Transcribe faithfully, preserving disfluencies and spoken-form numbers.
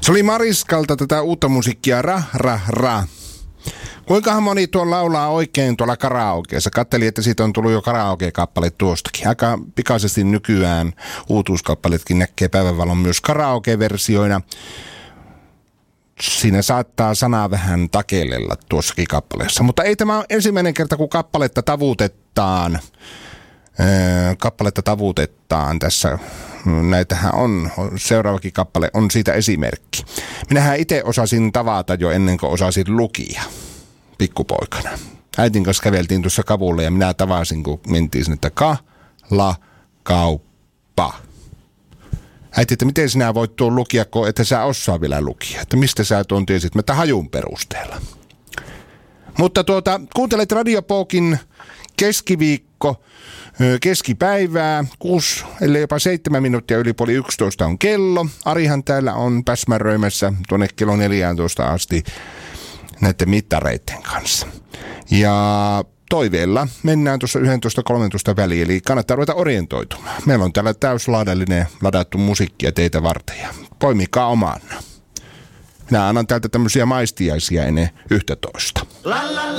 Se oli Mariskalta tätä uutta musiikkia, ra, ra, ra. Kuinkahan moni tuolla laulaa oikein tuolla karaokeessa? Katselin, että siitä on tullut jo karaoke-kappale tuostakin. Aika pikaisesti nykyään uutuuskappaleetkin näkee päivänvalon myös karaoke-versioina. Siinä saattaa sana vähän takellella tuossakin kappaleessa. Mutta ei tämä ole ensimmäinen kerta, kun kappaletta tavutetaan. Öö, kappaletta tavutetaan tässä. Näitähän on. Seuraavakin kappale on siitä esimerkki. Minähän itse osasin tavata jo ennen kuin osasin lukia pikkupoikana. Äitin kanssa käveltiin tuossa kavulla ja minä tavasin, kun mentiin sinne, että ka-la-kauppa. Äiti, että miten sinä voit tuon lukia, kun et sä osaa vielä lukia. Että mistä sä tuon tiesit, että hajun perusteella. Mutta tuota, kuuntelet Radiopookin keskiviikko, keskipäivää, kuusi, ellei jopa seitsemän minuuttia yli puoli yksitoista on kello. Arihan täällä on päsmäröimässä tuonne kello neljätoista asti näiden mittareiden kanssa. Ja toiveella mennään tuossa yksitoista kolmetoista väliin, eli kannattaa ruveta orientoitumaan. Meillä on täällä täyslaadallinen ladattu musiikkia teitä varten ja poimikaa omana. Minä annan täältä tämmöisiä maistiaisia ennen yhtätoista.